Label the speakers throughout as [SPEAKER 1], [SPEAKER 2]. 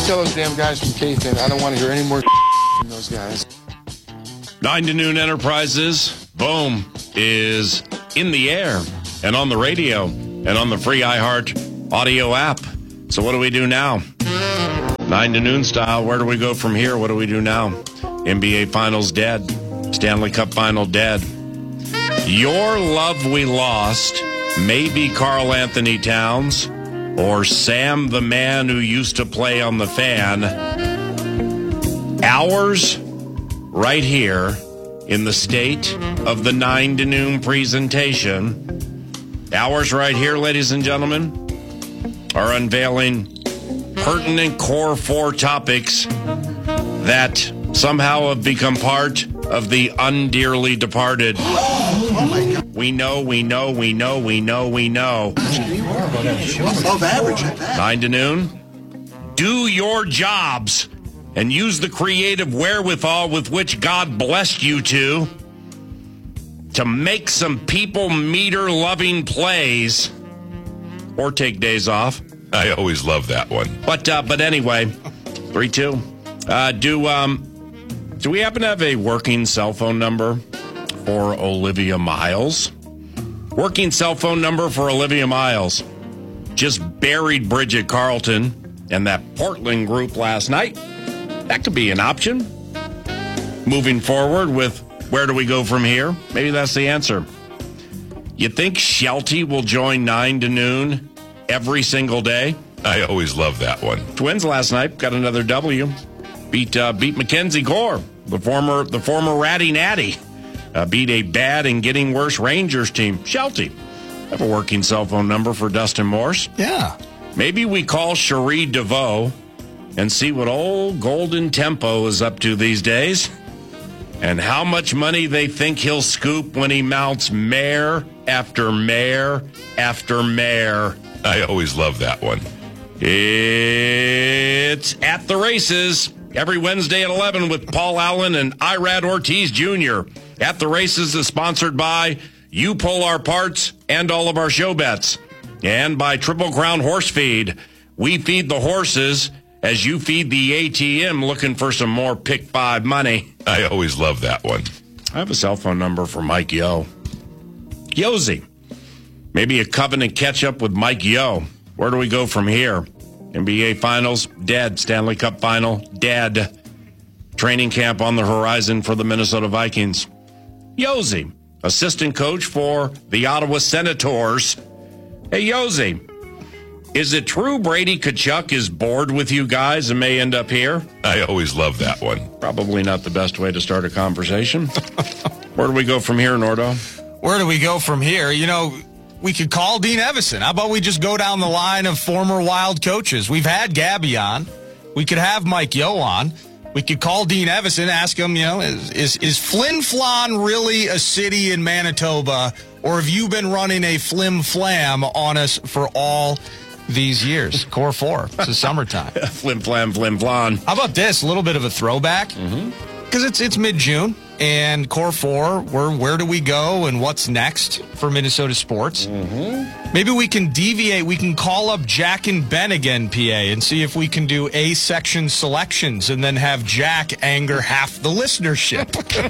[SPEAKER 1] Just tell those damn guys from K-Fin I don't want to hear any more from those guys.
[SPEAKER 2] 9 to noon Enterprises, boom, is in the air and on the radio and on the free iHeart audio app. So what do we do now? 9 to noon style, where do we go from here? What do we do now? NBA Finals dead. Stanley Cup Final dead. Your love we lost may be Karl Anthony Towns or Sam the man who used to play on the Fan. Ours right here in the state of the 9 to noon presentation. Ours right here, ladies and gentlemen, are unveiling pertinent core 4 topics that somehow have become part of the undearly departed.
[SPEAKER 3] Oh my God.
[SPEAKER 2] We know.
[SPEAKER 3] Above average at that.
[SPEAKER 2] 9 to noon. Do your jobs and use the creative wherewithal with which God blessed you to make some people meter loving plays or take days off.
[SPEAKER 4] I always love that one.
[SPEAKER 2] But anyway, 3-2. Do we happen to have a working cell phone number for Olivia Miles? Working cell phone number for Olivia Miles. Just buried Bridget Carlton and that Portland group last night. That could be an option. Moving forward with where do we go from here? Maybe that's the answer. You think Shelty will join 9 to noon every single day?
[SPEAKER 4] I always love that one.
[SPEAKER 2] Twins last night got another W. Beat Mackenzie Gore, the former Ratty Natty. Beat a bad and getting worse Rangers team. Shelty. Have a working cell phone number for Dustin Morse.
[SPEAKER 5] Yeah.
[SPEAKER 2] Maybe we call Cherie DeVoe and see what old Golden Tempo is up to these days and how much money they think he'll scoop when he mounts mayor after mayor after mayor.
[SPEAKER 4] I always love that one.
[SPEAKER 2] It's At the Races every Wednesday at 11 with Paul Allen and Irad Ortiz Jr. At the Races is sponsored by You Pull Our Parts and all of our show bets, and by Triple Crown Horse Feed. We feed the horses as you feed the ATM looking for some more Pick 5 money.
[SPEAKER 4] I always love that one.
[SPEAKER 2] I have a cell phone number for Mike Yo. Yozy. Maybe a covenant catch-up with Mike Yo. Where do we go from here? NBA Finals, dead. Stanley Cup Final, dead. Training camp on the horizon for the Minnesota Vikings. Yozy, assistant coach for the Ottawa Senators. Hey, Yozy, is it true Brady Tkachuk is bored with you guys and may end up here?
[SPEAKER 4] I always love that one.
[SPEAKER 2] Probably not the best way to start a conversation. Where do we go from here, Nordo?
[SPEAKER 5] Where do we go from here? You know, we could call Dean Evison. How about we just go down the line of former Wild coaches? We've had Gabby on. We could have Mike Yo on. We could call Dean Evison, ask him, is Flin Flon really a city in Manitoba, or have you been running a flim flam on us for all these years? Core 4. It's the summertime.
[SPEAKER 2] Flim flam, flim flon.
[SPEAKER 5] How about this? A little bit of a throwback. Because it's mid-June. And Core 4, where do we go and what's next for Minnesota sports? Maybe we can deviate. We can call up Jack and Ben again, PA, and see if we can do A-section selections and then have Jack anger half the listenership.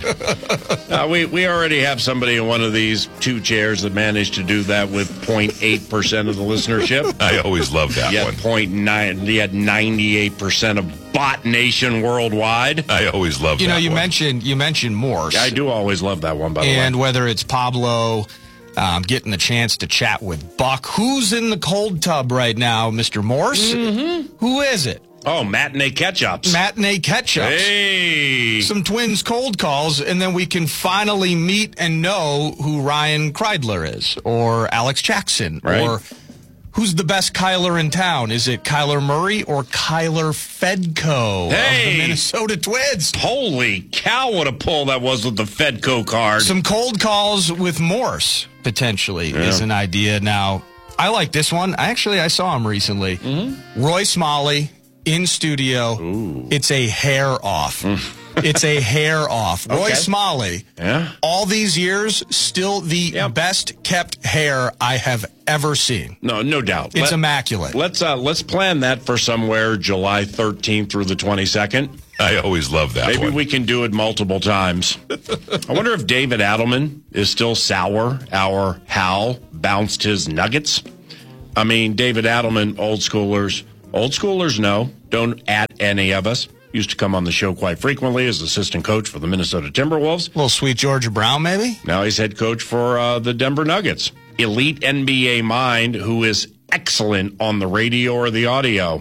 [SPEAKER 2] We already have somebody in one of these 2 chairs that managed to do that with 0.8% of the listenership.
[SPEAKER 4] I always love that one.
[SPEAKER 2] 0.9. You had 98% of Bot Nation worldwide.
[SPEAKER 4] I always love that one.
[SPEAKER 5] You mentioned Morse.
[SPEAKER 2] I do always love that one, by the way.
[SPEAKER 5] And whether it's Pablo getting the chance to chat with Buck. Who's in the cold tub right now, Mr. Morse? Who is it?
[SPEAKER 2] Oh, Matinee Ketchups.
[SPEAKER 5] Matinee Ketchups.
[SPEAKER 2] Hey.
[SPEAKER 5] Some Twins cold calls, and then we can finally meet and know who Ryan Kreidler is, or Alex Jackson,
[SPEAKER 2] right.
[SPEAKER 5] Or who's the best Kyler in town? Is it Kyler Murray or Kyler Fedko of the Minnesota Twins?
[SPEAKER 2] Holy cow, what a pull that was with the Fedko card.
[SPEAKER 5] Some cold calls with Morse, potentially, is an idea. Now, I like this one. I saw him recently. Roy Smalley in studio. It's a hair off. It's a hair off. Roy
[SPEAKER 2] Okay.
[SPEAKER 5] Smalley,
[SPEAKER 2] Yeah.
[SPEAKER 5] all these years, still the best kept hair I have ever seen.
[SPEAKER 2] No doubt.
[SPEAKER 5] It's immaculate.
[SPEAKER 2] Let's plan that for somewhere July 13th through the 22nd.
[SPEAKER 4] I always love that
[SPEAKER 2] Maybe
[SPEAKER 4] one.
[SPEAKER 2] we can do it multiple times. I wonder if David Adelman is still sour. Our Hal bounced his Nuggets. I mean, David Adelman, old schoolers know, don't at any of us. Used to come on the show quite frequently as assistant coach for the Minnesota Timberwolves.
[SPEAKER 5] Little sweet Georgia Brown, maybe?
[SPEAKER 2] Now he's head coach for the Denver Nuggets. Elite NBA mind who is excellent on the radio or the audio.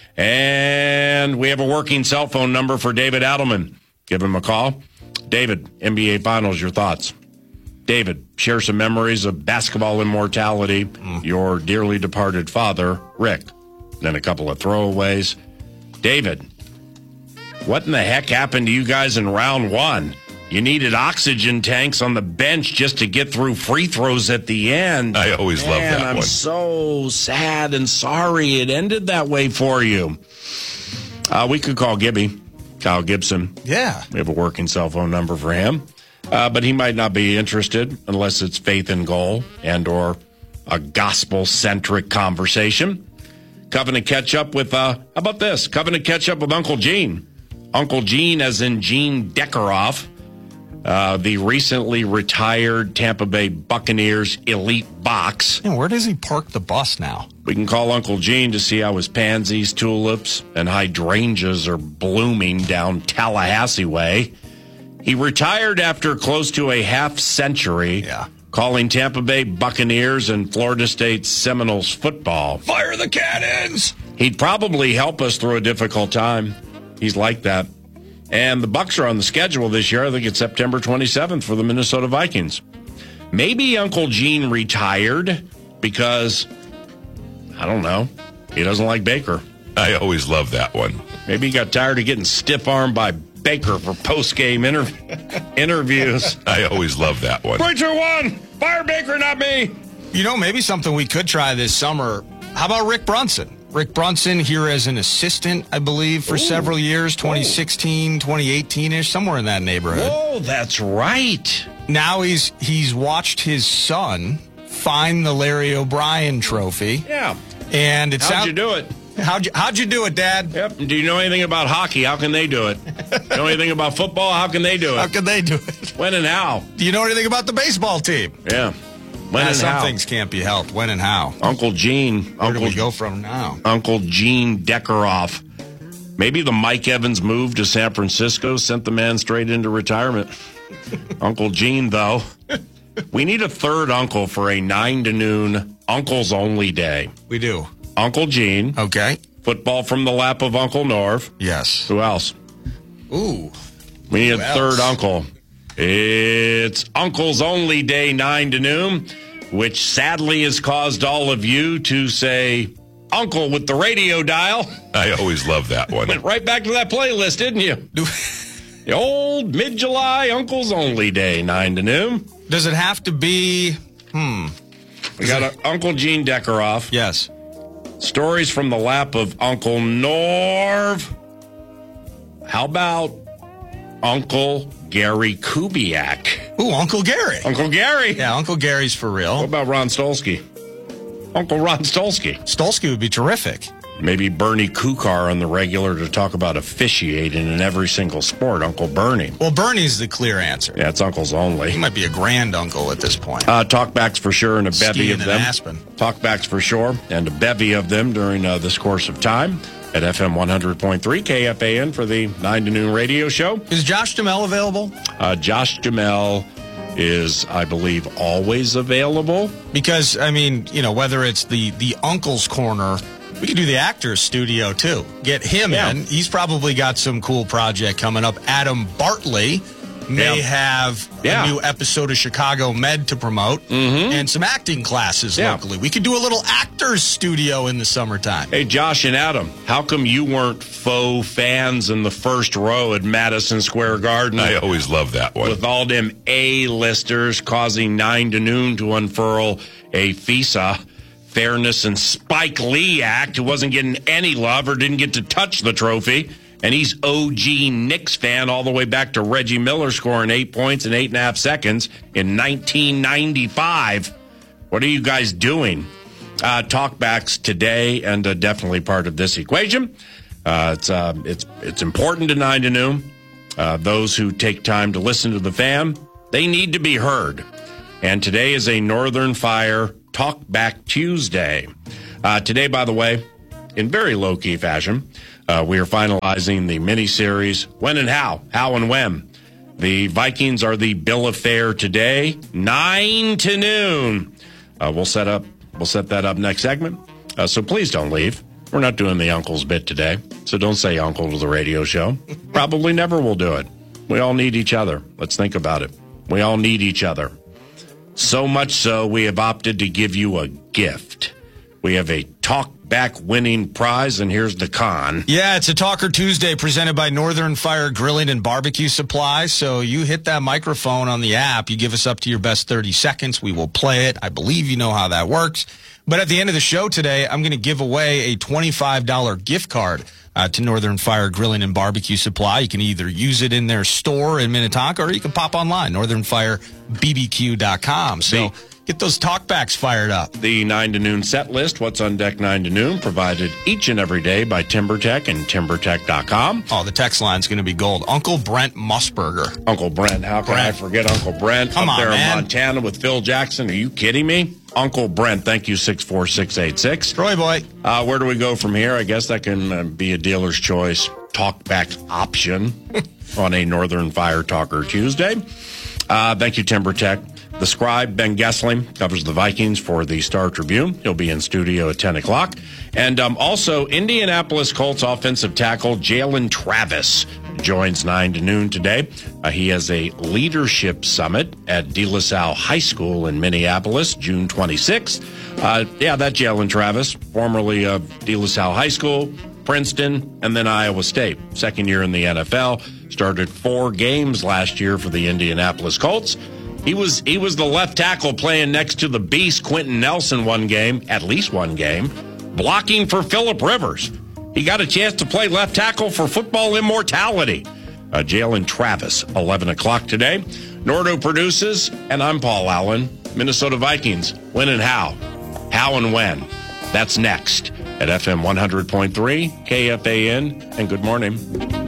[SPEAKER 2] And we have a working cell phone number for David Adelman. Give him a call. David, NBA Finals, your thoughts. David, share some memories of basketball immortality, your dearly departed father, Rick. Then a couple of throwaways. David, what in the heck happened to you guys in round one? You needed oxygen tanks on the bench just to get through free throws at the end.
[SPEAKER 4] I always love that
[SPEAKER 2] I'm
[SPEAKER 4] one.
[SPEAKER 2] so sad and sorry it ended that way for you. We could call Gibby, Kyle Gibson.
[SPEAKER 5] Yeah.
[SPEAKER 2] We have a working cell phone number for him. But he might not be interested unless it's faith in goal and or a gospel-centric conversation. Covenant catch up with, how about this? Covenant catch up with Uncle Gene. Uncle Gene as in Gene Deckeroff, the recently retired Tampa Bay Buccaneers elite box.
[SPEAKER 5] And where does he park the bus now?
[SPEAKER 2] We can call Uncle Gene to see how his pansies, tulips, and hydrangeas are blooming down Tallahassee way. He retired after close to a half century, calling Tampa Bay Buccaneers and Florida State Seminoles football.
[SPEAKER 5] Fire the cannons!
[SPEAKER 2] He'd probably help us through a difficult time. He's like that. And the Bucs are on the schedule this year. I think it's September 27th for the Minnesota Vikings. Maybe Uncle Gene retired because, I don't know, he doesn't like Baker.
[SPEAKER 4] I always love that one.
[SPEAKER 2] Maybe he got tired of getting stiff-armed by Baker for post-game interviews.
[SPEAKER 4] I always love that one.
[SPEAKER 2] 3, 2, 1. Fire Baker, not me.
[SPEAKER 5] You know, maybe something we could try this summer. How about Rick Brunson? Rick Brunson here as an assistant, I believe, for several years, 2016, 2018-ish, somewhere in that neighborhood.
[SPEAKER 2] Oh, that's right.
[SPEAKER 5] Now he's watched his son find the Larry O'Brien trophy.
[SPEAKER 2] Yeah.
[SPEAKER 5] And
[SPEAKER 2] How'd you do it?
[SPEAKER 5] How'd you do it, Dad?
[SPEAKER 2] Yep. Do you know anything about hockey? How can they do it? Know anything about football? How can they do it?
[SPEAKER 5] How can they do it?
[SPEAKER 2] When and how?
[SPEAKER 5] Do you know anything about the baseball team?
[SPEAKER 2] Yeah. When and
[SPEAKER 5] some
[SPEAKER 2] how?
[SPEAKER 5] things can't be helped. When and how?
[SPEAKER 2] Uncle Gene.
[SPEAKER 5] Where do we go from now?
[SPEAKER 2] Uncle Gene Deckeroff. Maybe the Mike Evans move to San Francisco sent the man straight into retirement. Uncle Gene, though. We need a third uncle for a 9 to noon Uncles Only Day.
[SPEAKER 5] We do.
[SPEAKER 2] Uncle Gene.
[SPEAKER 5] Okay.
[SPEAKER 2] Football from the lap of Uncle Norv.
[SPEAKER 5] Yes.
[SPEAKER 2] Who else?
[SPEAKER 5] Ooh.
[SPEAKER 2] We need a
[SPEAKER 5] Who
[SPEAKER 2] third
[SPEAKER 5] else?
[SPEAKER 2] uncle. It's Uncles Only Day, 9 to noon, which sadly has caused all of you to say, Uncle with the radio dial.
[SPEAKER 4] I always love that one.
[SPEAKER 2] Went right back to that playlist, didn't you? The old mid-July Uncles Only Day, 9 to noon.
[SPEAKER 5] Does it have to be?
[SPEAKER 2] We got Uncle Gene Deckeroff.
[SPEAKER 5] Yes.
[SPEAKER 2] Stories from the lap of Uncle Norv. How about Uncle Gary Kubiak?
[SPEAKER 5] Ooh, Uncle Gary.
[SPEAKER 2] Uncle Gary.
[SPEAKER 5] Yeah, Uncle Gary's for
[SPEAKER 2] What
[SPEAKER 5] real.
[SPEAKER 2] about Ron Stolsky? Uncle Ron Stolsky.
[SPEAKER 5] Stolsky would be terrific.
[SPEAKER 2] Maybe Bernie Kukar on the regular to talk about officiating in every single sport. Uncle Bernie.
[SPEAKER 5] Well, Bernie's the clear answer.
[SPEAKER 2] Yeah, it's Uncles Only.
[SPEAKER 5] He might be a grand uncle at this point.
[SPEAKER 2] Talkbacks for sure and a bevy
[SPEAKER 5] Skiing
[SPEAKER 2] of
[SPEAKER 5] in
[SPEAKER 2] them.
[SPEAKER 5] Aspen.
[SPEAKER 2] Talkbacks for sure and a bevy of them during this course of time at FM 100.3 KFAN for the 9 to noon radio show.
[SPEAKER 5] Is Josh Duhamel available?
[SPEAKER 2] Josh Duhamel is, I believe, always available.
[SPEAKER 5] Because, I mean, you know, whether it's the Uncle's Corner, we could do the Actors Studio, too. Get him in. He's probably got some cool project coming up. Adam Bartley may have a new episode of Chicago Med to promote and some acting classes locally. We could do a little Actors Studio in the summertime.
[SPEAKER 2] Hey, Josh and Adam, how come you weren't faux fans in the first row at Madison Square Garden?
[SPEAKER 4] I always love that one.
[SPEAKER 2] With all them A-listers causing 9 to noon to unfurl a FISA, Fairness and Spike Lee Act, who wasn't getting any love or didn't get to touch the trophy. And he's OG Knicks fan all the way back to Reggie Miller scoring 8 points in 8.5 seconds in 1995. What are you guys doing? Talkbacks today, and definitely part of this equation. It's important to 9 to noon. Those who take time to listen to the fan, they need to be heard. And today is a Northern Fire Talkback Tuesday. Today, by the way, in very low-key fashion, we are finalizing the mini-series, When and How and When. The Vikings are the bill of fare today, 9 to noon. We'll set that up next segment. So please don't leave. We're not doing the uncle's bit today, so don't say uncle to the radio show. Probably never will do it. We all need each other. Let's think about it. We all need each other. So much so, we have opted to give you a gift. We have a Talkback winning prize, and here's the con.
[SPEAKER 5] Yeah, it's a Talker Tuesday presented by Northern Fire Grilling and Barbecue Supply. So you hit that microphone on the app. You give us up to your best 30 seconds. We will play it. I believe you know how that works. But at the end of the show today, I'm going to give away a $25 gift card to Northern Fire Grilling and Barbecue Supply. You can either use it in their store in Minnetonka, or you can pop online, northernfirebbq.com. So get those talkbacks fired up.
[SPEAKER 2] The 9 to noon set list, what's on deck 9 to noon, provided each and every day by TimberTech and TimberTech.com.
[SPEAKER 5] Oh, the text line's going to be gold. Uncle Brent Musburger.
[SPEAKER 2] Uncle Brent, how can I forget Uncle Brent?
[SPEAKER 5] Come on,
[SPEAKER 2] there
[SPEAKER 5] man.
[SPEAKER 2] in Montana with Phil Jackson. Are you kidding me? Uncle Brent, thank you, 64686.
[SPEAKER 5] Troy boy.
[SPEAKER 2] Where do we go from here? I guess that can be a dealer's choice talkback option on a Northern Fire Talker Tuesday. Thank you, TimberTech. The scribe, Ben Gessling, covers the Vikings for the Star Tribune. He'll be in studio at 10 o'clock. And also, Indianapolis Colts offensive tackle Jalen Travis joins 9 to noon today. He has a leadership summit at De La Salle High School in Minneapolis, June 26th. That Jalen Travis, formerly of De La Salle High School, Princeton, and then Iowa State. Second year in the NFL. Started 4 games last year for the Indianapolis Colts. He was the left tackle playing next to the beast Quentin Nelson at least one game, blocking for Phillip Rivers. He got a chance to play left tackle for football immortality. Jalen Travis, 11 o'clock today. Nordo produces, and I'm Paul Allen. Minnesota Vikings, when and how and when. That's next at FM 100.3, KFAN, and good morning.